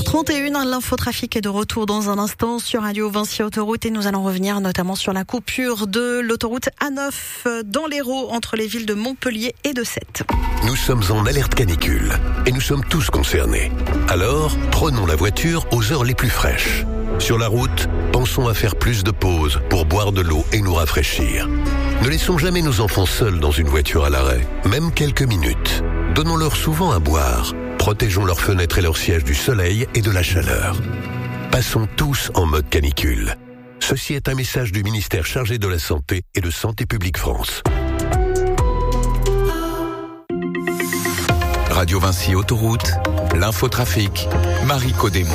9h31, l'infotrafic est de retour dans un instant sur Radio Vinci Autoroute et nous allons revenir notamment sur la coupure de l'autoroute A9 dans l'Hérault entre les villes de Montpellier et de Sète. Nous sommes en alerte canicule et nous sommes tous concernés. Alors, prenons la voiture aux heures les plus fraîches. Sur la route, pensons à faire plus de pauses pour boire de l'eau et nous rafraîchir. Ne laissons jamais nos enfants seuls dans une voiture à l'arrêt, même quelques minutes. Donnons-leur souvent à boire. Protégeons leurs fenêtres et leurs sièges du soleil et de la chaleur. Passons tous en mode canicule. Ceci est un message du ministère chargé de la Santé et de Santé publique France. Radio Vinci Autoroute, l'infotrafic, Marie Codemo.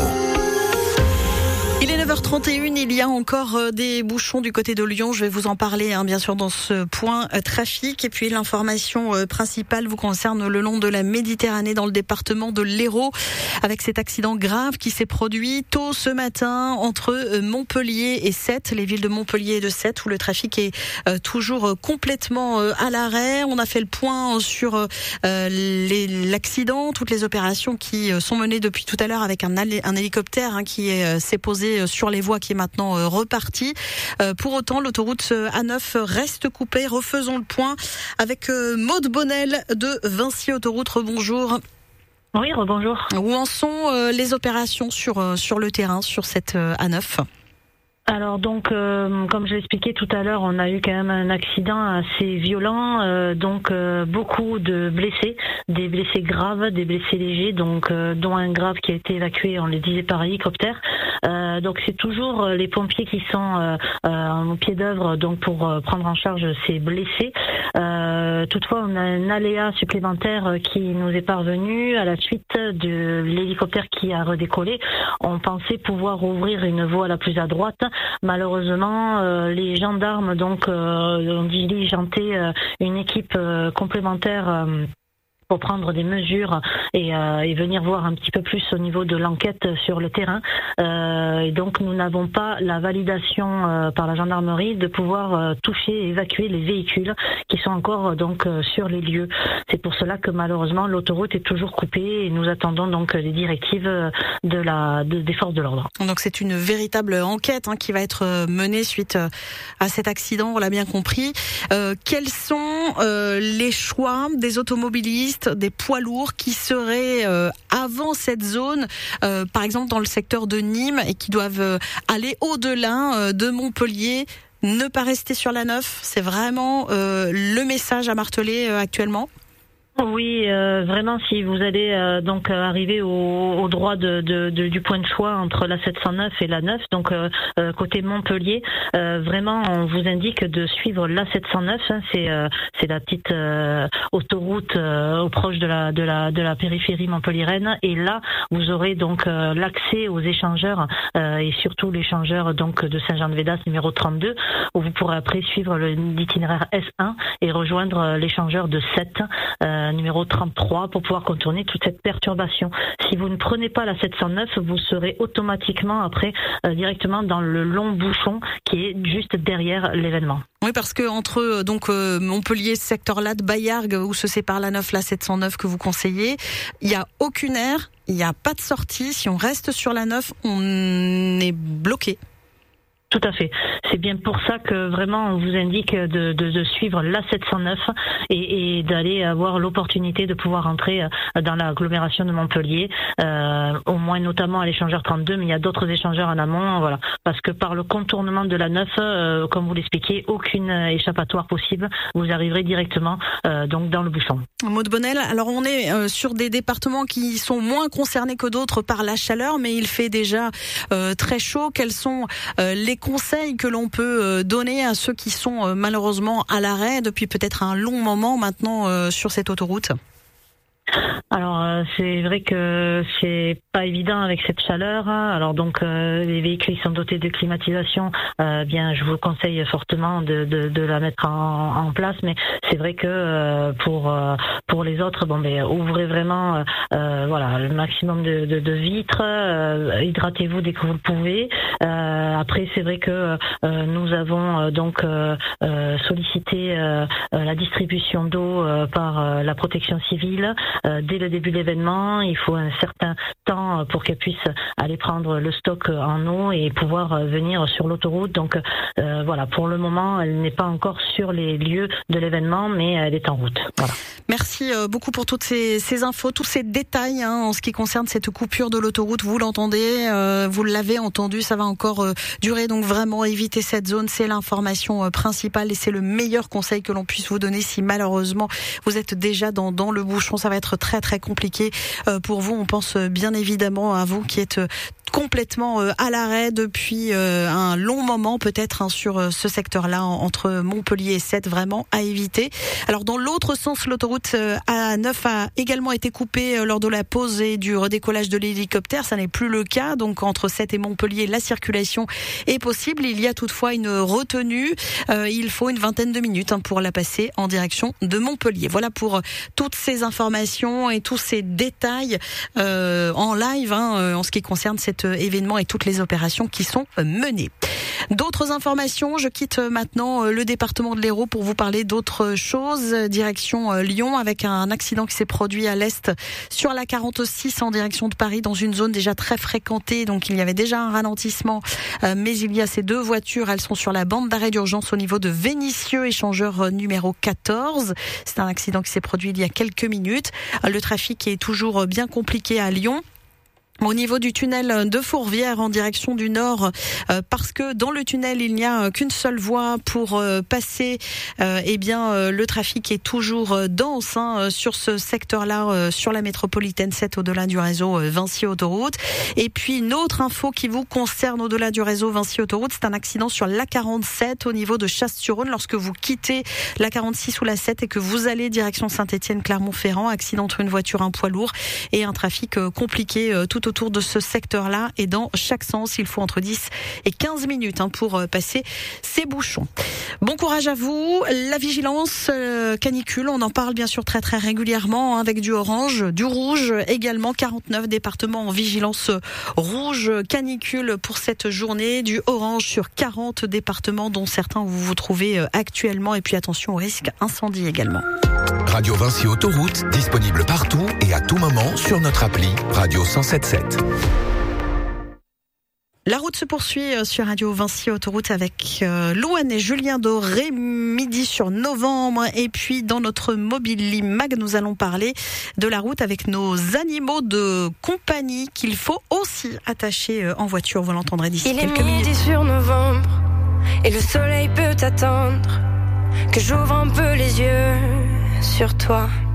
Il est 9h31, il y a encore des bouchons du côté de Lyon. Je vais vous en parler, bien sûr, dans ce point trafic. Et puis l'information principale vous concerne le long de la Méditerranée, dans le département de l'Hérault, avec cet accident grave qui s'est produit tôt ce matin entre Montpellier et Sète, les villes de Montpellier et de Sète, où le trafic est toujours complètement à l'arrêt. On a fait le point sur l'accident, toutes les opérations qui sont menées depuis tout à l'heure avec un hélicoptère qui s'est posé sur les voies, qui est maintenant reparti. Pour autant, l'autoroute A9 reste coupée. Refaisons le point avec Maude Bonnel de Vinci Autoroute. Rebonjour. Oui, rebonjour. Où en sont les opérations sur le terrain, sur cette A9 ? Alors donc, comme je l'expliquais tout à l'heure, on a eu quand même un accident assez violent, beaucoup de blessés, des blessés graves, des blessés légers, dont un grave qui a été évacué, on le disait, par hélicoptère. Donc c'est toujours les pompiers qui sont en pied d'œuvre pour prendre en charge ces blessés. Toutefois, on a un aléa supplémentaire qui nous est parvenu à la suite de l'hélicoptère qui a redécollé. On pensait pouvoir ouvrir une voie la plus à droite. Malheureusement, les gendarmes ont diligenté une équipe complémentaire pour prendre des mesures et venir voir un petit peu plus au niveau de l'enquête sur le terrain. Et donc nous n'avons pas la validation par la gendarmerie de pouvoir toucher et évacuer les véhicules qui sont encore sur les lieux. C'est pour cela que malheureusement l'autoroute est toujours coupée et nous attendons les directives des forces de l'ordre. Donc c'est une véritable enquête qui va être menée suite à cet accident, on l'a bien compris. Quels sont les choix des automobilistes, des poids lourds qui seraient avant cette zone, par exemple dans le secteur de Nîmes, et qui doivent aller au-delà de Montpellier, ne pas rester sur la 9? C'est vraiment le message à marteler actuellement? Oui, vraiment, si vous allez arriver au droit du point de choix entre la 709 et la 9, côté Montpellier, vraiment on vous indique de suivre la 709, c'est la petite autoroute au proche de la périphérie montpelliéraine, et là vous aurez l'accès aux échangeurs et surtout l'échangeur de Saint-Jean-de-Védas numéro 32, où vous pourrez après suivre l'itinéraire S1 et rejoindre l'échangeur de Sète numéro 33 pour pouvoir contourner toute cette perturbation. Si vous ne prenez pas la 709, vous serez automatiquement après directement dans le long bouchon qui est juste derrière l'événement. Oui, parce que entre Montpellier, ce secteur-là de Baillargues, où se sépare la 9, la 709 que vous conseillez, il n'y a aucune aire, il n'y a pas de sortie. Si on reste sur la 9, on est bloqué. Tout à fait. C'est bien pour ça que vraiment on vous indique de suivre la 709 et d'aller avoir l'opportunité de pouvoir entrer dans l'agglomération de Montpellier, au moins notamment à l'échangeur 32, mais il y a d'autres échangeurs en amont, voilà. Parce que par le contournement de la 9, comme vous l'expliquez, aucune échappatoire possible, vous arriverez directement dans le bouchon. Maude Bonnel, alors on est sur des départements qui sont moins concernés que d'autres par la chaleur, mais il fait déjà très chaud. Quels sont les conseils que l'on peut donner à ceux qui sont malheureusement à l'arrêt depuis peut-être un long moment maintenant sur cette autoroute? Alors c'est vrai que c'est pas évident avec cette chaleur. Alors les véhicules sont dotés de climatisation. Je vous conseille fortement de la mettre en place. Mais c'est vrai que pour les autres, ouvrez vraiment le maximum de vitres. Hydratez-vous dès que vous le pouvez. Après c'est vrai que nous avons sollicité la distribution d'eau par la protection civile. Dès le début de l'événement, il faut un certain temps temps pour qu'elle puisse aller prendre le stock en eau et pouvoir venir sur l'autoroute. Donc voilà, pour le moment, elle n'est pas encore sur les lieux de l'événement, mais elle est en route. Voilà. Merci beaucoup pour toutes ces infos, tous ces détails en ce qui concerne cette coupure de l'autoroute. Vous l'entendez, vous l'avez entendu, ça va encore durer. Donc vraiment, évitez cette zone, c'est l'information principale et c'est le meilleur conseil que l'on puisse vous donner si malheureusement vous êtes déjà dans le bouchon. Ça va être très très compliqué pour vous. On pense bien évidemment à vous qui êtes complètement à l'arrêt depuis un long moment peut-être sur ce secteur-là entre Montpellier et Sète, vraiment à éviter. Alors dans l'autre sens, l'autoroute A9 a également été coupée lors de la pause et du redécollage de l'hélicoptère. Ça n'est plus le cas, donc entre Sète et Montpellier, la circulation est possible. Il y a toutefois une retenue. Il faut une vingtaine de minutes pour la passer en direction de Montpellier. Voilà pour toutes ces informations et tous ces détails en live en ce qui concerne cet événement et toutes les opérations qui sont menées. D'autres informations, je quitte maintenant le département de l'Hérault pour vous parler d'autres choses. Direction Lyon avec un accident qui s'est produit à l'est sur la 46 en direction de Paris dans une zone déjà très fréquentée. Donc il y avait déjà un ralentissement, mais il y a ces deux voitures, elles sont sur la bande d'arrêt d'urgence au niveau de Vénissieux, échangeur numéro 14. C'est un accident qui s'est produit il y a quelques minutes. Le trafic est toujours bien compliqué à Lyon. Au niveau du tunnel de Fourvière en direction du nord, parce que dans le tunnel il n'y a qu'une seule voie pour passer, le trafic est toujours dense sur ce secteur-là, sur la métropolitaine 7 au-delà du réseau Vinci Autoroute. Et puis une autre info qui vous concerne au-delà du réseau Vinci Autoroute, c'est un accident sur l'A47 au niveau de Chasse-sur-Rhône lorsque vous quittez l'A46 ou la 7 et que vous allez direction Saint-Étienne-Clermont-Ferrand. Accident entre une voiture, un poids lourd et un trafic compliqué tout autour de ce secteur-là et dans chaque sens, il faut entre 10 et 15 minutes pour passer ces bouchons. Bon courage à vous. La vigilance canicule, on en parle bien sûr très très régulièrement avec du orange, du rouge également. 49 départements en vigilance rouge canicule pour cette journée. Du orange sur 40 départements dont certains où vous vous trouvez actuellement. Et puis attention au risque incendie également. Radio Vinci Autoroute, disponible partout et à tout moment sur notre appli Radio 107.7. La route se poursuit sur Radio Vinci Autoroute avec Louane et Julien Doré, midi sur novembre. Et puis dans notre Mobile Mag, nous allons parler de la route avec nos animaux de compagnie qu'il faut aussi attacher en voiture. Vous l'entendrez d'ici quelques minutes. Il est midi sur novembre et le soleil peut attendre que j'ouvre un peu les yeux sur toi.